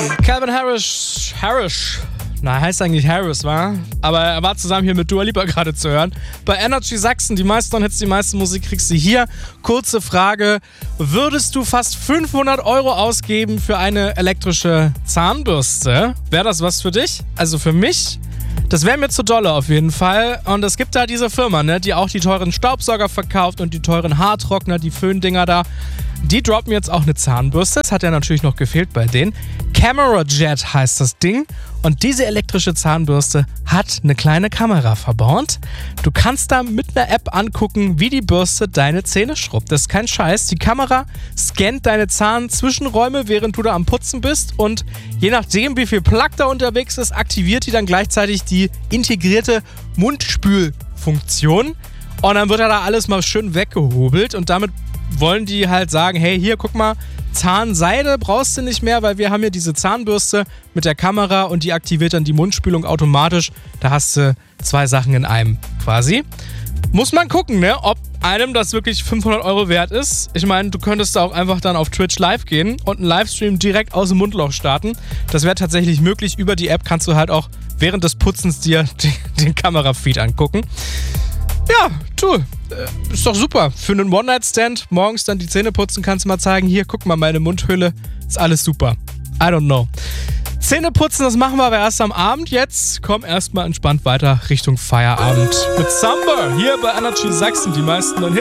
Calvin Harris. Na, heißt eigentlich Harris, wa? Aber er war zusammen hier mit Dua Lipa gerade zu hören. Bei Energy Sachsen, die meisten Hits, die meiste Musik kriegst du hier. Kurze Frage, würdest du fast 500 € ausgeben für eine elektrische Zahnbürste? Wäre das was für dich? Also für mich? Das wäre mir zu dolle auf jeden Fall. Und es gibt da diese Firma, ne, die auch die teuren Staubsauger verkauft und die teuren Haartrockner, die Föhndinger da. Die droppen jetzt auch eine Zahnbürste. Das hat ja natürlich noch gefehlt bei denen. Camera Jet heißt das Ding. Und diese elektrische Zahnbürste hat eine kleine Kamera verbaut. Du kannst da mit einer App angucken, wie die Bürste deine Zähne schrubbt. Das ist kein Scheiß. Die Kamera scannt deine Zahnzwischenräume, während du da am Putzen bist. Und je nachdem, wie viel Plug da unterwegs ist, aktiviert die dann gleichzeitig die integrierte Mundspülfunktion. Und dann wird da alles mal schön weggehobelt. Und damit wollen die halt sagen, hey, hier, guck mal, Zahnseide brauchst du nicht mehr, weil wir haben hier diese Zahnbürste mit der Kamera und die aktiviert dann die Mundspülung automatisch. Da hast du 2 Sachen in einem quasi. Muss man gucken, ne, ob einem das wirklich 500 € wert ist. Ich meine, du könntest da auch einfach dann auf Twitch live gehen und einen Livestream direkt aus dem Mundloch starten. Das wäre tatsächlich möglich. Über die App kannst du halt auch während des Putzens dir den Kamerafeed angucken. Ja, du, ist doch super. Für einen One-Night-Stand morgens dann die Zähne putzen, kannst du mal zeigen, hier, guck mal, meine Mundhülle, ist alles super. I don't know. Zähne putzen, das machen wir aber erst am Abend. Jetzt komm erstmal entspannt weiter Richtung Feierabend mit Samba hier bei Energy Sachsen, die meisten Hits.